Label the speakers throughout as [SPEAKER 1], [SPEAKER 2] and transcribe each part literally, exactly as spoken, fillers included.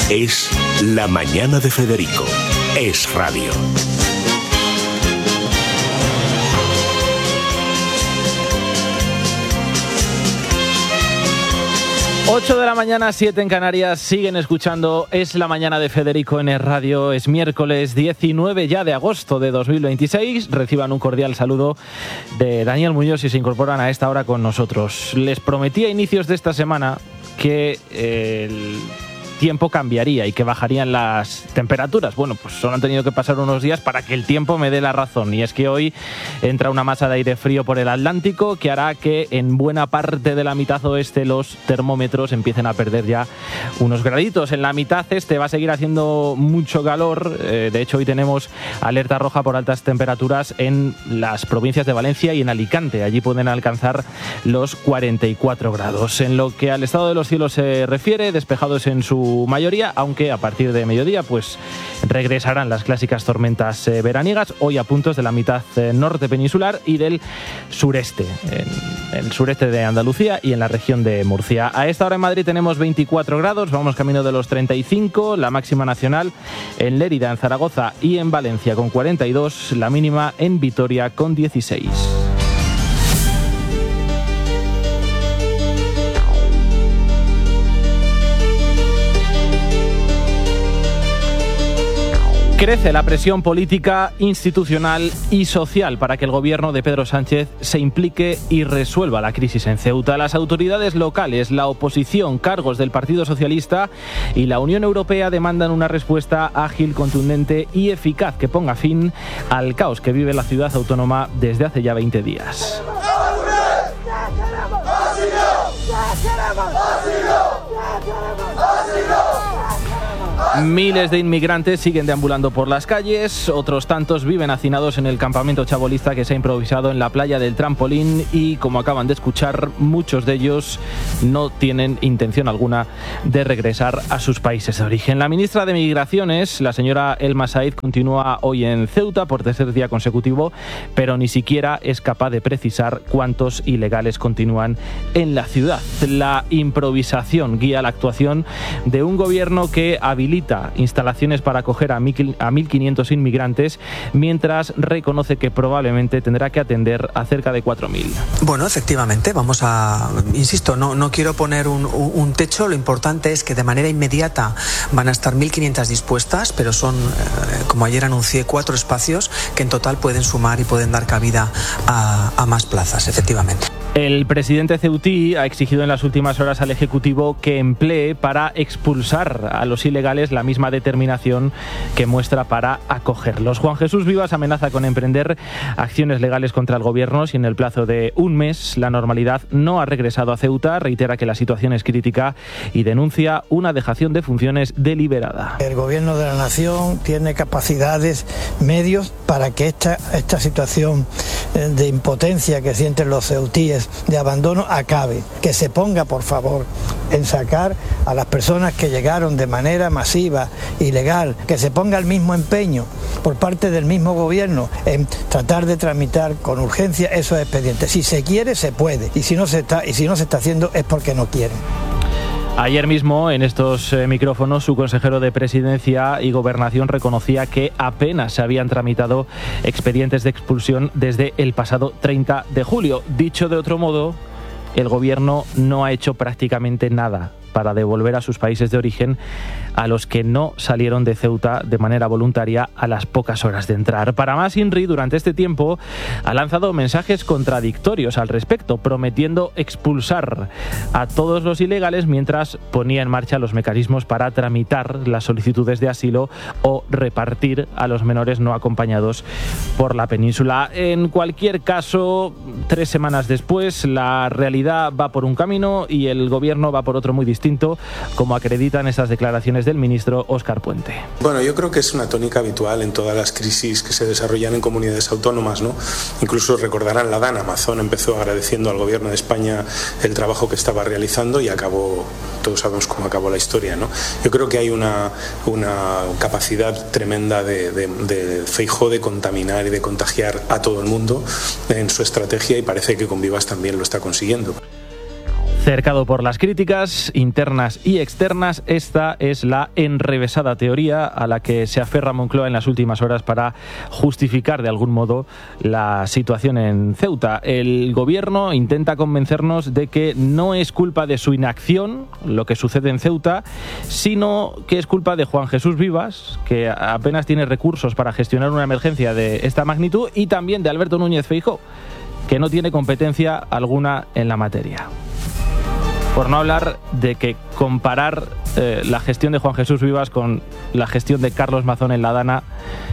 [SPEAKER 1] Es La Mañana de Federico. Es radio.
[SPEAKER 2] ocho de la mañana, siete en Canarias, siguen escuchando Es la Mañana de Federico en Es Radio. Es miércoles diecinueve ya de agosto de dos mil veintiséis. Reciban un cordial saludo de Daniel Muñoz y se incorporan a esta hora con nosotros. Les prometí a inicios de esta semana que eh, el tiempo cambiaría y que bajarían las temperaturas. Bueno, pues solo han tenido que pasar unos días para que el tiempo me dé la razón. Y es que hoy entra una masa de aire frío por el Atlántico que hará que en buena parte de la mitad oeste los termómetros empiecen a perder ya unos graditos. En la mitad este va a seguir haciendo mucho calor. Eh, de hecho, hoy tenemos alerta roja por altas temperaturas en las provincias de Valencia y en Alicante. Allí pueden alcanzar los cuarenta y cuatro grados. En lo que al estado de los cielos se refiere, despejados en su mayoría, aunque a partir de mediodía pues regresarán las clásicas tormentas eh, veraniegas, hoy a puntos de la mitad eh, norte peninsular y del sureste, en el sureste de Andalucía y en la región de Murcia. A esta hora en Madrid tenemos veinticuatro grados, vamos camino de los treinta y cinco, la máxima nacional en Lérida, en Zaragoza y en Valencia con cuarenta y dos, la mínima en Vitoria con dieciséis. Crece la presión política, institucional y social para que el gobierno de Pedro Sánchez se implique y resuelva la crisis en Ceuta. Las autoridades locales, la oposición, cargos del Partido Socialista y la Unión Europea demandan una respuesta ágil, contundente y eficaz que ponga fin al caos que vive la ciudad autónoma desde hace ya veinte días. Miles de inmigrantes siguen deambulando por las calles, otros tantos viven hacinados en el campamento chabolista que se ha improvisado en la playa del Trampolín y, como acaban de escuchar, muchos de ellos no tienen intención alguna de regresar a sus países de origen. La ministra de Migraciones, la señora Elma Said, continúa hoy en Ceuta por tercer día consecutivo, pero ni siquiera es capaz de precisar cuántos ilegales continúan en la ciudad. La improvisación guía la actuación de un gobierno que habilita instalaciones para acoger a mil quinientos inmigrantes, mientras reconoce que probablemente tendrá que atender a cerca de cuatro mil.
[SPEAKER 3] Bueno, efectivamente, vamos a... Insisto, no, no quiero poner un, un techo, lo importante es que de manera inmediata van a estar mil quinientas dispuestas, pero son, eh, como ayer anuncié, cuatro espacios que en total pueden sumar y pueden dar cabida a, a más plazas, efectivamente.
[SPEAKER 2] El presidente ceutí ha exigido en las últimas horas al Ejecutivo que emplee para expulsar a los ilegales la misma determinación que muestra para acogerlos. Juan Jesús Vivas amenaza con emprender acciones legales contra el gobierno si en el plazo de un mes la normalidad no ha regresado a Ceuta. Reitera que la situación es crítica y denuncia una dejación de funciones deliberada.
[SPEAKER 4] El gobierno de la nación tiene capacidades, medios para que esta, esta situación de impotencia que sienten los ceutíes, de abandono, acabe. Que se ponga, por favor, en sacar a las personas que llegaron de manera masiva, ilegal, que se ponga el mismo empeño por parte del mismo gobierno en tratar de tramitar con urgencia esos expedientes. Si se quiere, se puede, y si no se está, y si no se está haciendo es porque no quieren.
[SPEAKER 2] Ayer mismo, en estos eh, micrófonos, su consejero de Presidencia y Gobernación reconocía que apenas se habían tramitado expedientes de expulsión desde el pasado treinta de julio. Dicho de otro modo, el Gobierno no ha hecho prácticamente nada para devolver a sus países de origen a los que no salieron de Ceuta de manera voluntaria a las pocas horas de entrar. Para más, INRI durante este tiempo ha lanzado mensajes contradictorios al respecto, prometiendo expulsar a todos los ilegales mientras ponía en marcha los mecanismos para tramitar las solicitudes de asilo o repartir a los menores no acompañados por la península. En cualquier caso, tres semanas después, la realidad va por un camino y el gobierno va por otro muy distinto, como acreditan estas declaraciones del ministro Óscar Puente.
[SPEAKER 5] Bueno, yo creo que es una tónica habitual en todas las crisis que se desarrollan en comunidades autónomas, ¿no? Incluso recordarán la DAN, Amazon empezó agradeciendo al gobierno de España el trabajo que estaba realizando y acabó, todos sabemos cómo acabó la historia, ¿no? Yo creo que hay una, una capacidad tremenda de, de, de Feijóo de contaminar y de contagiar a todo el mundo en su estrategia y parece que con Vivas también lo está consiguiendo.
[SPEAKER 2] Cercado por las críticas internas y externas, esta es la enrevesada teoría a la que se aferra Moncloa en las últimas horas para justificar de algún modo la situación en Ceuta. El gobierno intenta convencernos de que no es culpa de su inacción lo que sucede en Ceuta, sino que es culpa de Juan Jesús Vivas, que apenas tiene recursos para gestionar una emergencia de esta magnitud, y también de Alberto Núñez Feijóo, que no tiene competencia alguna en la materia. Por no hablar de que comparar eh, la gestión de Juan Jesús Vivas con la gestión de Carlos Mazón en la Dana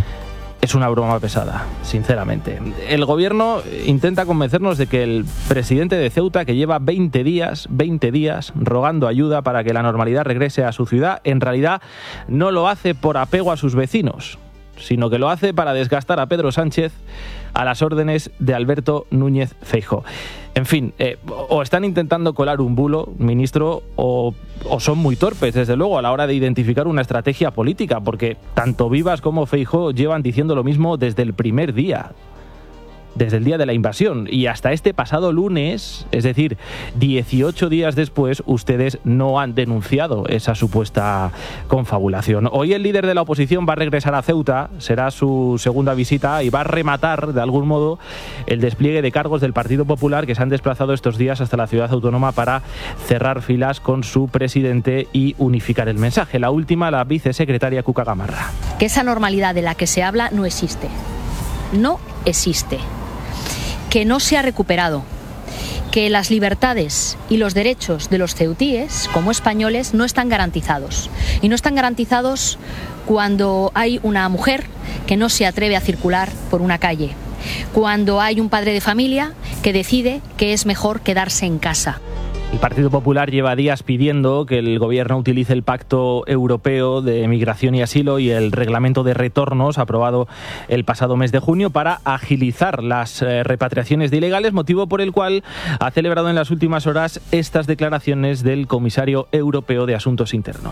[SPEAKER 2] es una broma pesada, sinceramente. El gobierno intenta convencernos de que el presidente de Ceuta, que lleva veinte días, veinte días rogando ayuda para que la normalidad regrese a su ciudad, en realidad no lo hace por apego a sus vecinos, sino que lo hace para desgastar a Pedro Sánchez a las órdenes de Alberto Núñez Feijóo. En fin, eh, o están intentando colar un bulo, ministro, o, o son muy torpes, desde luego, a la hora de identificar una estrategia política, porque tanto Vivas como Feijóo llevan diciendo lo mismo desde el primer día, desde el día de la invasión, y hasta este pasado lunes, es decir, dieciocho días después, ustedes no han denunciado esa supuesta confabulación. Hoy el líder de la oposición va a regresar a Ceuta, será su segunda visita, y va a rematar, de algún modo, el despliegue de cargos del Partido Popular que se han desplazado estos días hasta la ciudad autónoma para cerrar filas con su presidente y unificar el mensaje. La última, la vicesecretaria Cuca Gamarra.
[SPEAKER 6] Que esa normalidad de la que se habla no existe. No existe. Que no se ha recuperado, que las libertades y los derechos de los ceutíes, como españoles, no están garantizados. Y no están garantizados cuando hay una mujer que no se atreve a circular por una calle, cuando hay un padre de familia que decide que es mejor quedarse en casa.
[SPEAKER 2] El Partido Popular lleva días pidiendo que el gobierno utilice el Pacto Europeo de Migración y Asilo y el Reglamento de Retornos aprobado el pasado mes de junio para agilizar las eh, repatriaciones de ilegales, motivo por el cual ha celebrado en las últimas horas estas declaraciones del comisario europeo de Asuntos Internos.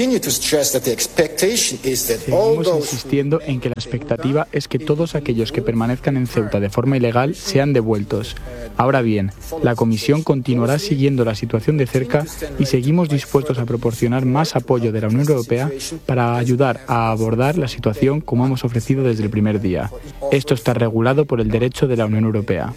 [SPEAKER 7] Seguimos insistiendo en que la expectativa es que todos aquellos que permanezcan en Ceuta de forma ilegal sean devueltos. Ahora bien, la Comisión continuará siguiendo la situación de cerca y seguimos dispuestos a proporcionar más apoyo de la Unión Europea para ayudar a abordar la situación como hemos ofrecido desde el primer día. Esto está regulado por el derecho de la Unión Europea.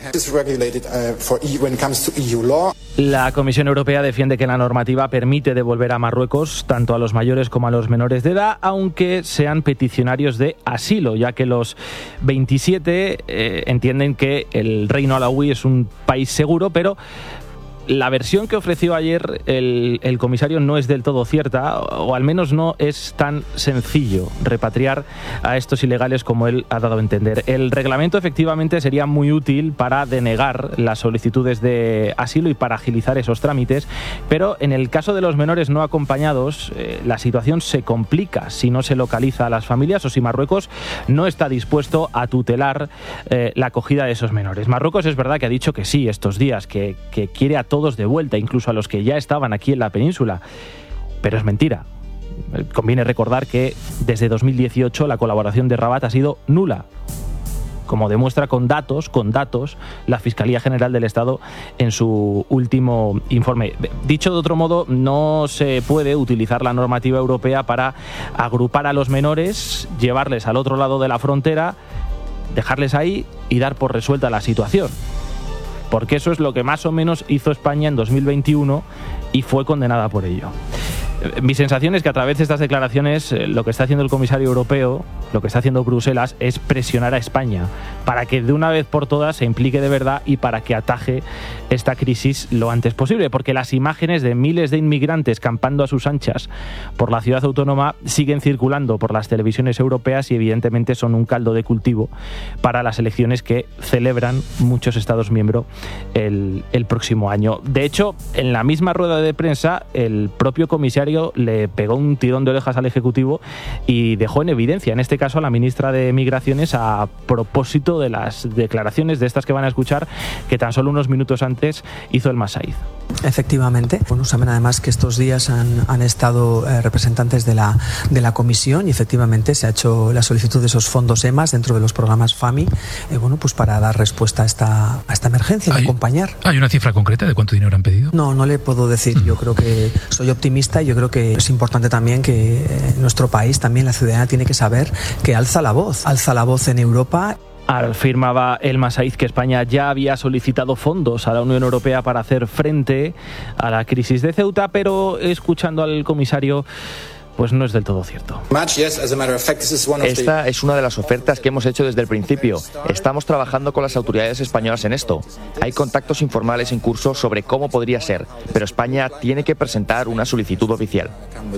[SPEAKER 2] La Comisión Europea defiende que la normativa permite devolver a Marruecos tanto a los mayores como a los menores de edad, aunque sean peticionarios de asilo, ya que los veintisiete eh, entienden que el Reino Alauí es un país seguro, pero la versión que ofreció ayer el, el comisario no es del todo cierta, o al menos no es tan sencillo repatriar a estos ilegales como él ha dado a entender. El reglamento efectivamente sería muy útil para denegar las solicitudes de asilo y para agilizar esos trámites, pero en el caso de los menores no acompañados, eh, la situación se complica si no se localiza a las familias o si Marruecos no está dispuesto a tutelar eh, la acogida de esos menores. Marruecos es verdad que ha dicho que sí estos días, que, que quiere a todos todos de vuelta, incluso a los que ya estaban aquí en la península. Pero es mentira. Conviene recordar que desde dos mil dieciocho la colaboración de Rabat ha sido nula, como demuestra con datos, con datos, la Fiscalía General del Estado en su último informe. Dicho de otro modo, no se puede utilizar la normativa europea para agrupar a los menores, llevarles al otro lado de la frontera, dejarles ahí y dar por resuelta la situación. Porque eso es lo que más o menos hizo España en dos mil veintiuno y fue condenada por ello. Mi sensación es que a través de estas declaraciones lo que está haciendo el comisario europeo, lo que está haciendo Bruselas, es presionar a España para que de una vez por todas se implique de verdad y para que ataje esta crisis lo antes posible, porque las imágenes de miles de inmigrantes campando a sus anchas por la ciudad autónoma siguen circulando por las televisiones europeas y evidentemente son un caldo de cultivo para las elecciones que celebran muchos Estados miembros el, el próximo año. De hecho, en la misma rueda de prensa, el propio comisario comisario le pegó un tirón de orejas al Ejecutivo y dejó en evidencia, en este caso, a la ministra de Migraciones a propósito de las declaraciones de estas que van a escuchar, que tan solo unos minutos antes hizo el Masaiz.
[SPEAKER 3] Efectivamente. Bueno, saben además que estos días han, han estado eh, representantes de la, de la comisión y efectivamente se ha hecho la solicitud de esos fondos E M A S dentro de los programas FAMI, eh, bueno, pues para dar respuesta a esta, a esta emergencia,
[SPEAKER 8] ¿Hay,
[SPEAKER 3] acompañar.
[SPEAKER 8] ¿Hay una cifra concreta de cuánto dinero han pedido?
[SPEAKER 3] No, no le puedo decir. Yo creo que soy optimista y yo creo que es importante también que eh, nuestro país, también la ciudadanía, tiene que saber que alza la voz, alza la voz en Europa.
[SPEAKER 2] Afirmaba el Masaiz que España ya había solicitado fondos a la Unión Europea para hacer frente a la crisis de Ceuta, pero escuchando al comisario, pues no es del todo cierto.
[SPEAKER 9] Esta es una de las ofertas que hemos hecho desde el principio. Estamos trabajando con las autoridades españolas en esto. Hay contactos informales en curso sobre cómo podría ser, pero España tiene que presentar una solicitud oficial.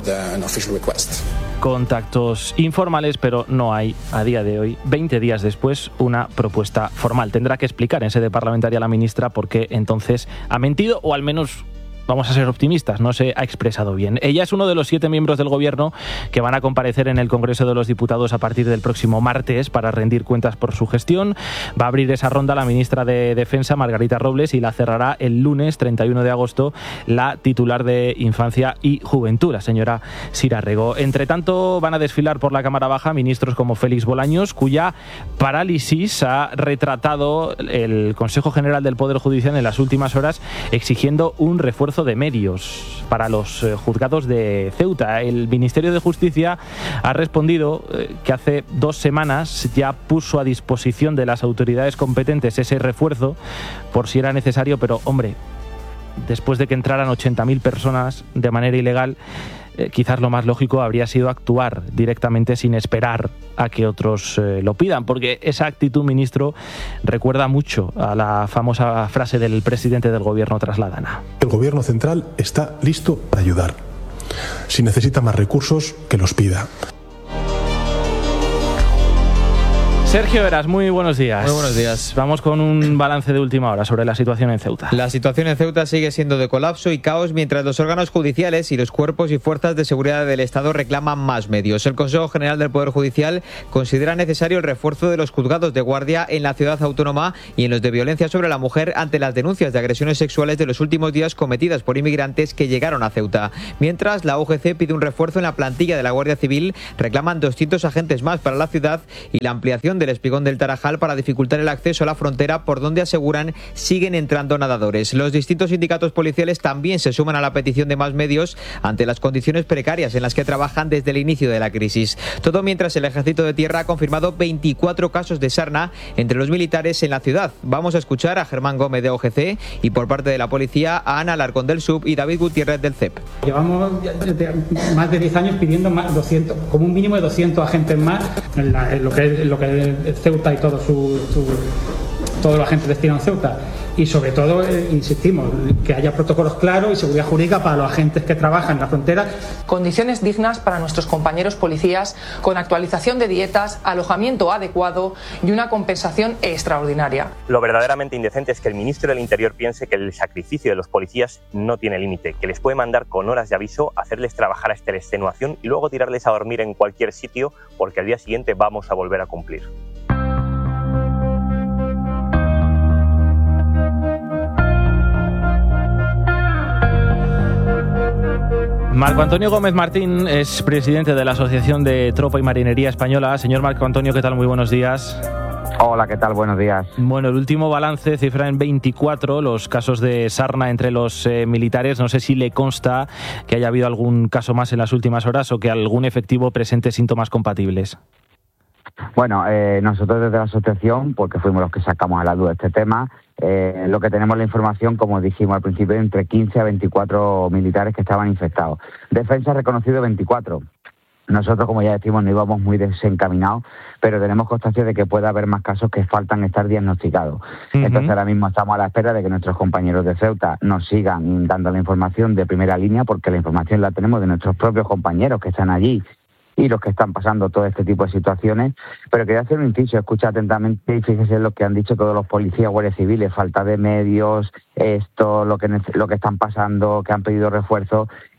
[SPEAKER 2] Contactos informales, pero no hay a día de hoy, veinte días después, una propuesta formal. Tendrá que explicar en sede parlamentaria la ministra por qué entonces ha mentido, o al menos, vamos a ser optimistas, no se ha expresado bien. Ella es uno de los siete miembros del Gobierno que van a comparecer en el Congreso de los Diputados a partir del próximo martes para rendir cuentas por su gestión. Va a abrir esa ronda la ministra de Defensa, Margarita Robles, y la cerrará el lunes treinta y uno de agosto la titular de Infancia y Juventud, la señora Sira Rego. Entre tanto, van a desfilar por la Cámara Baja ministros como Félix Bolaños, cuya parálisis ha retratado el Consejo General del Poder Judicial en las últimas horas, exigiendo un refuerzo de medios para los eh, juzgados de Ceuta. El Ministerio de Justicia ha respondido eh, que hace dos semanas ya puso a disposición de las autoridades competentes ese refuerzo por si era necesario, pero hombre, después de que entraran ochenta mil personas de manera ilegal, eh, quizás lo más lógico habría sido actuar directamente sin esperar a que otros eh, lo pidan, porque esa actitud, ministro, recuerda mucho a la famosa frase del presidente del Gobierno tras la Dana.
[SPEAKER 10] El Gobierno central está listo para ayudar. Si necesita más recursos, que los pida.
[SPEAKER 2] Sergio Eras, muy buenos días.
[SPEAKER 11] Muy buenos días.
[SPEAKER 2] Vamos con un balance de última hora sobre la situación en Ceuta.
[SPEAKER 11] La situación en Ceuta sigue siendo de colapso y caos mientras los órganos judiciales y los cuerpos y fuerzas de seguridad del Estado reclaman más medios. El Consejo General del Poder Judicial considera necesario el refuerzo de los juzgados de guardia en la ciudad autónoma y en los de violencia sobre la mujer ante las denuncias de agresiones sexuales de los últimos días cometidas por inmigrantes que llegaron a Ceuta. Mientras, la U G C pide un refuerzo en la plantilla de la Guardia Civil, reclaman doscientos agentes más para la ciudad y la ampliación del espigón del Tarajal para dificultar el acceso a la frontera, por donde aseguran siguen entrando nadadores. Los distintos sindicatos policiales también se suman a la petición de más medios ante las condiciones precarias en las que trabajan desde el inicio de la crisis. Todo mientras el Ejército de Tierra ha confirmado veinticuatro casos de sarna entre los militares en la ciudad. Vamos a escuchar a Germán Gómez de O G C y por parte de la policía a Ana Alarcón del S U B y David Gutiérrez del C E P.
[SPEAKER 12] Llevamos más de diez años pidiendo más doscientos, como un mínimo de doscientos agentes más en, la, en lo que es, en lo que es Ceuta y todo su, su todos los agentes destinados en Ceuta. Y sobre todo, eh, insistimos, que haya protocolos claros y seguridad jurídica para los agentes que trabajan en la frontera.
[SPEAKER 13] Condiciones dignas para nuestros compañeros policías, con actualización de dietas, alojamiento adecuado y una compensación extraordinaria.
[SPEAKER 14] Lo verdaderamente indecente es que el ministro del Interior piense que el sacrificio de los policías no tiene límite, que les puede mandar con horas de aviso, hacerles trabajar hasta la extenuación y luego tirarles a dormir en cualquier sitio porque al día siguiente vamos a volver a cumplir.
[SPEAKER 2] Marco Antonio Gómez Martín es presidente de la Asociación de Tropa y Marinería Española. Señor Marco Antonio, ¿qué tal? Muy buenos días.
[SPEAKER 15] Hola, ¿qué tal? Buenos días.
[SPEAKER 2] Bueno, el último balance cifra en veinticuatro los casos de sarna entre los eh, militares. No sé si le consta que haya habido algún caso más en las últimas horas o que algún efectivo presente síntomas compatibles.
[SPEAKER 15] Bueno, eh, nosotros desde la asociación, porque fuimos los que sacamos a la luz este tema, eh, lo que tenemos la información, como dijimos al principio, entre quince a veinticuatro militares que estaban infectados. Defensa ha reconocido veinticuatro. Nosotros, como ya decimos, no íbamos muy desencaminados, pero tenemos constancia de que puede haber más casos que faltan estar diagnosticados. Uh-huh. Entonces, ahora mismo estamos a la espera de que nuestros compañeros de Ceuta nos sigan dando la información de primera línea, porque la información la tenemos de nuestros propios compañeros que están allí y los que están pasando todo este tipo de situaciones. Pero quería hacer un inciso, escucha atentamente y fíjese en lo que han dicho todos los policías, guardias civiles, falta de medios, esto, lo que lo que están pasando, que han pedido refuerzo.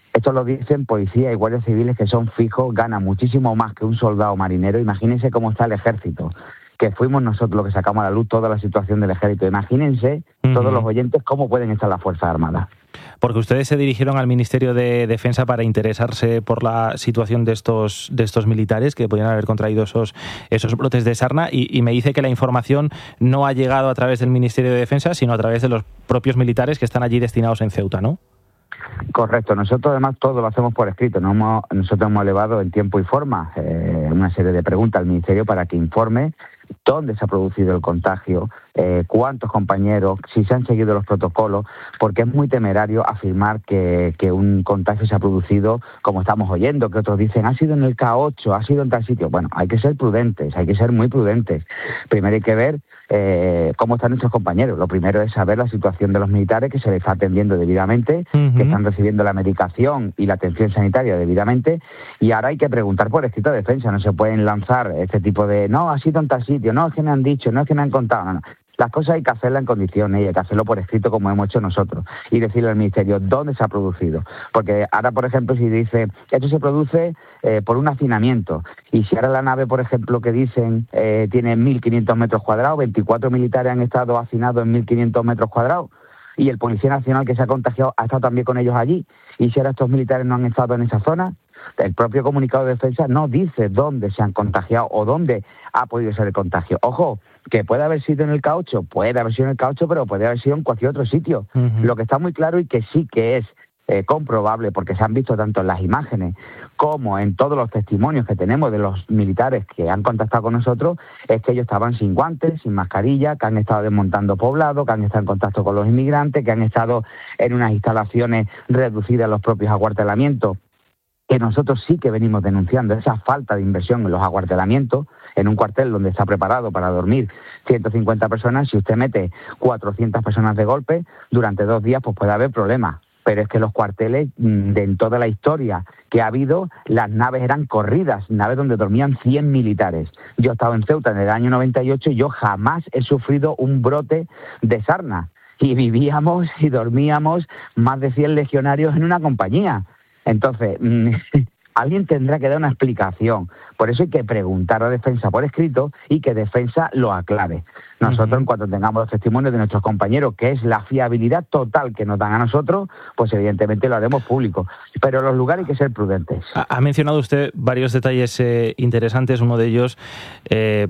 [SPEAKER 15] Esto lo dicen policías y guardias civiles que son fijos, ganan muchísimo más que un soldado marinero. Imagínense cómo está el ejército, que fuimos nosotros los que sacamos a la luz toda la situación del ejército. Imagínense, uh-huh. todos los oyentes, cómo pueden estar las Fuerzas Armadas.
[SPEAKER 2] Porque ustedes se dirigieron al Ministerio de Defensa para interesarse por la situación de estos de estos militares que podían haber contraído esos esos brotes de sarna y, y me dice que la información no ha llegado a través del Ministerio de Defensa, sino a través de los propios militares que están allí destinados en Ceuta, ¿no?
[SPEAKER 15] Correcto. Nosotros además todo lo hacemos por escrito. Nos hemos, nosotros hemos elevado en tiempo y forma eh, una serie de preguntas al Ministerio para que informe dónde se ha producido el contagio, eh, cuántos compañeros, si se han seguido los protocolos, porque es muy temerario afirmar que, que un contagio se ha producido, como estamos oyendo, que otros dicen, ha sido en el K ocho, ha sido en tal sitio. Bueno, hay que ser prudentes, hay que ser muy prudentes. Primero hay que ver eh, cómo están nuestros compañeros. Lo primero es saber la situación de los militares, que se les está atendiendo debidamente, uh-huh. que están recibiendo la medicación y la atención sanitaria debidamente, y ahora hay que preguntar por escrito de defensa. No se pueden lanzar este tipo de, no, ha sido en tal sitio, no, es que me han dicho, no es que me han contado, no, no. Las cosas hay que hacerlas en condiciones y hay que hacerlo por escrito como hemos hecho nosotros y decirle al Ministerio dónde se ha producido. Porque ahora, por ejemplo, si dice, esto se produce eh, por un hacinamiento y si ahora la nave, por ejemplo, que dicen eh, tiene mil quinientos metros cuadrados, veinticuatro militares han estado hacinados en mil quinientos metros cuadrados y el Policía Nacional que se ha contagiado ha estado también con ellos allí y si ahora estos militares no han estado en esa zona, el propio comunicado de defensa no dice dónde se han contagiado o dónde ha podido ser el contagio. Ojo, que puede haber sido en el K ocho, puede haber sido en el K ocho, pero puede haber sido en cualquier otro sitio. Uh-huh. Lo que está muy claro y que sí que es eh, comprobable, porque se han visto tanto en las imágenes como en todos los testimonios que tenemos de los militares que han contactado con nosotros, es que ellos estaban sin guantes, sin mascarilla, que han estado desmontando poblados, que han estado en contacto con los inmigrantes, que han estado en unas instalaciones reducidas a los propios acuartelamientos, que nosotros sí que venimos denunciando esa falta de inversión en los acuartelamientos, en un cuartel donde está preparado para dormir ciento cincuenta personas, si usted mete cuatrocientas personas de golpe, durante dos días pues puede haber problemas. Pero es que los cuarteles, de en toda la historia que ha habido, las naves eran corridas, naves donde dormían cien militares. Yo he estado en Ceuta en el año noventa y ocho y yo jamás he sufrido un brote de sarna. Y vivíamos y dormíamos más de cien legionarios en una compañía. Entonces, alguien tendrá que dar una explicación. Por eso hay que preguntar a Defensa por escrito y que Defensa lo aclare. Nosotros, uh-huh. en cuanto tengamos los testimonios de nuestros compañeros, que es la fiabilidad total que nos dan a nosotros, pues evidentemente lo haremos público. Pero en los lugares hay que ser prudentes.
[SPEAKER 2] Ha, ha mencionado usted varios detalles eh, interesantes. Uno de ellos, eh,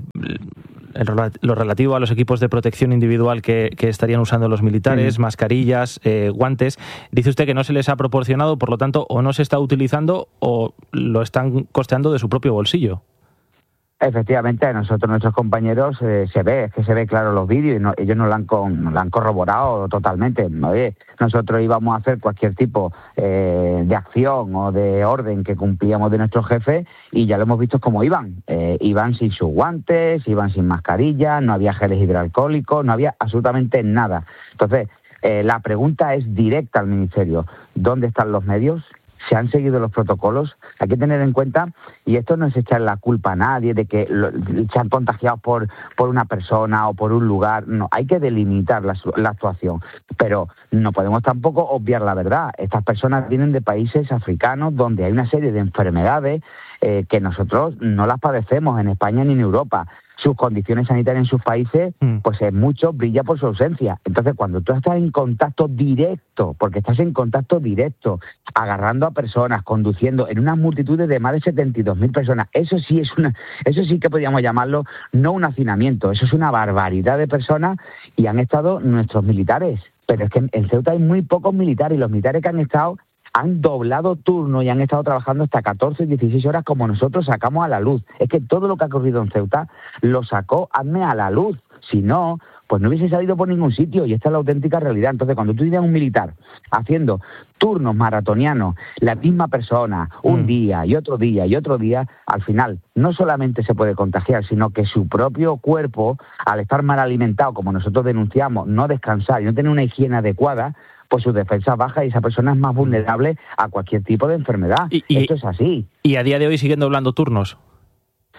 [SPEAKER 2] lo relativo a los equipos de protección individual que, que estarían usando los militares, sí. mascarillas, eh, guantes. Dice usted que no se les ha proporcionado, por lo tanto, o no se está utilizando o lo están costeando de su propio bolsillo.
[SPEAKER 15] Efectivamente, a nosotros, nuestros compañeros, eh, se ve, es que se ve claro los vídeos y no, ellos nos lo, han con, nos lo han corroborado totalmente. Oye, nosotros íbamos a hacer cualquier tipo eh, de acción o de orden que cumplíamos de nuestro jefe y ya lo hemos visto cómo iban. Eh, iban sin sus guantes, iban sin mascarilla, no había geles hidroalcohólicos, no había absolutamente nada. Entonces, eh, la pregunta es directa al Ministerio. ¿Dónde están los medios? ¿Se han seguido los protocolos? Hay que tener en cuenta, y esto no es echar la culpa a nadie de que lo, se han contagiado por, por una persona o por un lugar. No, hay que delimitar la, la actuación. Pero no podemos tampoco obviar la verdad. Estas personas vienen de países africanos donde hay una serie de enfermedades eh, que nosotros no las padecemos en España ni en Europa. Sus condiciones sanitarias en sus países, pues es mucho, brilla por su ausencia. Entonces, cuando tú estás en contacto directo, porque estás en contacto directo, agarrando a personas, conduciendo en unas multitudes de más de setenta y dos mil personas, eso sí es una, eso sí que podríamos llamarlo no un hacinamiento, eso es una barbaridad de personas y han estado nuestros militares. Pero es que en Ceuta hay muy pocos militares y los militares que han estado han doblado turno y han estado trabajando hasta catorce, dieciséis horas como nosotros sacamos a la luz. Es que todo lo que ha ocurrido en Ceuta lo sacó ADME a la luz. Si no, pues no hubiese salido por ningún sitio y esta es la auténtica realidad. Entonces, cuando tú tienes un militar haciendo turnos maratonianos, la misma persona, un mm. día y otro día y otro día, al final no solamente se puede contagiar, sino que su propio cuerpo, al estar mal alimentado, como nosotros denunciamos, no descansar y no tener una higiene adecuada, pues su defensa baja y esa persona es más vulnerable a cualquier tipo de enfermedad. Y, y, Esto es así.
[SPEAKER 2] ¿Y a día de hoy siguen doblando turnos?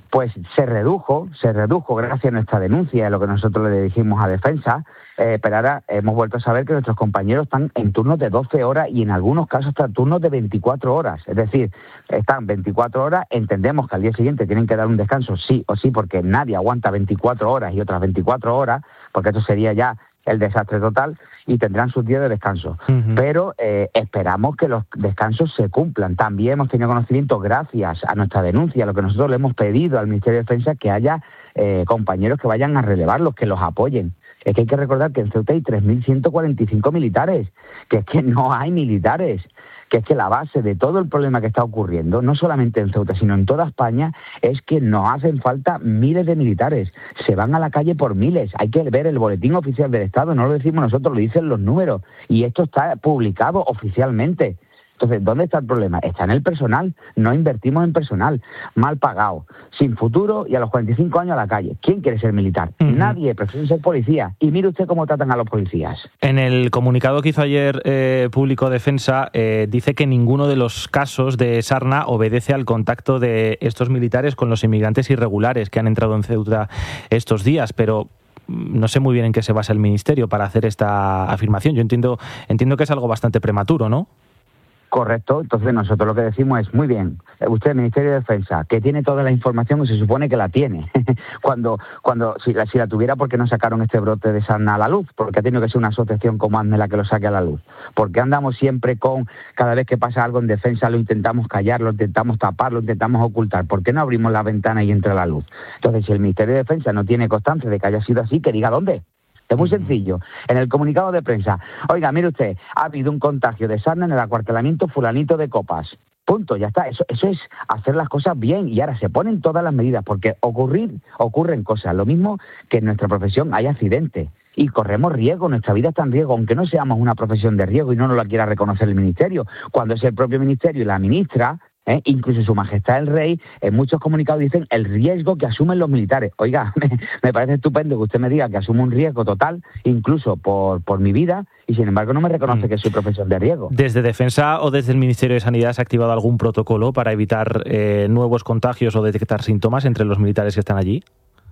[SPEAKER 15] pues se redujo, se redujo gracias a nuestra denuncia, a lo que nosotros le dijimos a Defensa, eh, pero ahora hemos vuelto a saber que nuestros compañeros están en turnos de doce horas y en algunos casos están turnos de veinticuatro horas. Es decir, están veinticuatro horas, entendemos que al día siguiente tienen que dar un descanso sí o sí, porque nadie aguanta veinticuatro horas y otras veinticuatro horas, porque esto sería ya el desastre total, y tendrán sus días de descanso. Uh-huh. Pero eh, esperamos que los descansos se cumplan. También hemos tenido conocimiento, gracias a nuestra denuncia, a lo que nosotros le hemos pedido al Ministerio de Defensa, que haya eh, compañeros que vayan a relevarlos, que los apoyen. Es que hay que recordar que en Ceuta hay tres mil ciento cuarenta y cinco militares, que es que no hay militares, que es que la base de todo el problema que está ocurriendo, no solamente en Ceuta, sino en toda España, es que nos hacen falta miles de militares. Se van a la calle por miles. Hay que ver el boletín oficial del Estado, no lo decimos nosotros, lo dicen los números. Y esto está publicado oficialmente. Entonces, ¿dónde está el problema? Está en el personal. No invertimos en personal. Mal pagado, sin futuro y a los cuarenta y cinco años a la calle. ¿Quién quiere ser militar? Uh-huh. Nadie, prefieren ser policía. Y mire usted cómo tratan a los policías.
[SPEAKER 2] En el comunicado que hizo ayer eh, Público Defensa, eh, dice que ninguno de los casos de Sarna obedece al contacto de estos militares con los inmigrantes irregulares que han entrado en Ceuta estos días, pero no sé muy bien en qué se basa el Ministerio para hacer esta afirmación. Yo entiendo, entiendo que es algo bastante prematuro, ¿no?
[SPEAKER 15] Correcto, entonces nosotros lo que decimos es, muy bien, usted, el Ministerio de Defensa, que tiene toda la información, que se supone que la tiene, cuando, cuando si, la, si la tuviera, ¿por qué no sacaron este brote de Sarna a la luz? Porque ha tenido que ser una asociación como ASME la que lo saque a la luz. Porque andamos siempre con, cada vez que pasa algo en defensa, lo intentamos callar, lo intentamos tapar, lo intentamos ocultar. ¿Por qué no abrimos la ventana y entra la luz? Entonces, si el Ministerio de Defensa no tiene constancia de que haya sido así, que diga dónde. Es muy sencillo. En el comunicado de prensa, oiga, mire usted, ha habido un contagio de sarna en el acuartelamiento fulanito de Copas. Punto, ya está. Eso, eso es hacer las cosas bien. Y ahora se ponen todas las medidas, porque ocurrir, ocurren cosas. Lo mismo que en nuestra profesión hay accidentes. Y corremos riesgo, nuestra vida está en riesgo, aunque no seamos una profesión de riesgo y no nos la quiera reconocer el Ministerio. Cuando es el propio Ministerio y la ministra, ¿Eh? incluso Su Majestad el Rey, en muchos comunicados dicen el riesgo que asumen los militares. Oiga, me, me parece estupendo que usted me diga que asumo un riesgo total, incluso por, por mi vida, y sin embargo no me reconoce mm. que soy profesión de riesgo.
[SPEAKER 2] ¿Desde Defensa o desde el Ministerio de Sanidad se ha activado algún protocolo para evitar eh, nuevos contagios o detectar síntomas entre los militares que están allí?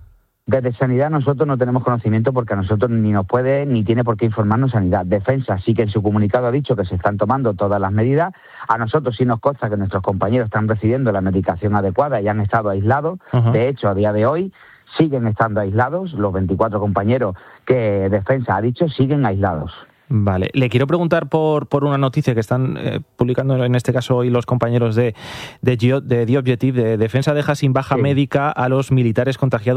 [SPEAKER 15] Desde Sanidad nosotros no tenemos conocimiento porque a nosotros ni nos puede ni tiene por qué informarnos Sanidad. Defensa sí que en su comunicado ha dicho que se están tomando todas las medidas. A nosotros sí nos consta que nuestros compañeros están recibiendo la medicación adecuada y han estado aislados. Uh-huh. De hecho, a día de hoy siguen estando aislados. Los veinticuatro compañeros que Defensa ha dicho siguen aislados.
[SPEAKER 2] Vale, le quiero preguntar por, por una noticia que están eh, publicando en este caso hoy los compañeros de, de, Gio, de The Objective. De Defensa deja sin baja sí. médica a los militares contagiados